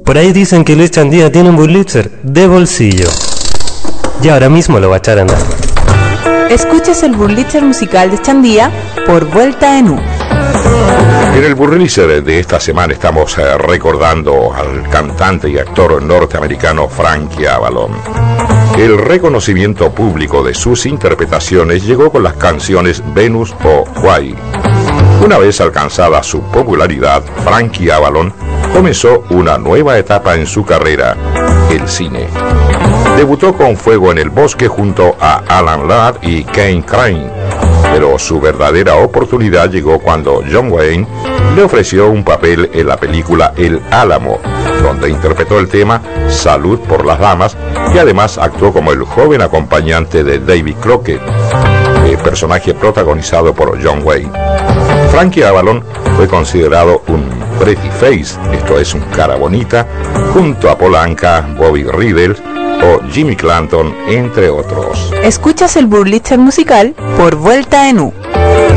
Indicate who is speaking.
Speaker 1: Por ahí dicen que Luis Chandía tiene un Wurlitzer de bolsillo. Y ahora mismo lo va a echar a andar.
Speaker 2: Escuches el Wurlitzer musical de Chandía por Vuelta en U.
Speaker 3: En el Wurlitzer de esta semana estamos recordando al cantante y actor norteamericano Frankie Avalon. El reconocimiento público de sus interpretaciones llegó con las canciones Venus o Why. Una vez alcanzada su popularidad, Frankie Avalon comenzó una nueva etapa en su carrera, el cine. Debutó con Fuego en el Bosque junto a Alan Ladd y Kane Crane, pero su verdadera oportunidad llegó cuando John Wayne le ofreció un papel en la película El Álamo, donde interpretó el tema Salud por las Damas y además actuó como el joven acompañante de David Crockett, personaje protagonizado por John Wayne. Frankie Avalon fue considerado un pretty face, esto es un cara bonita, junto a Paul Anka, Bobby Riddle o Jimmy Clanton, entre otros.
Speaker 2: Escuchas el Wurlitzer musical por Vuelta en U.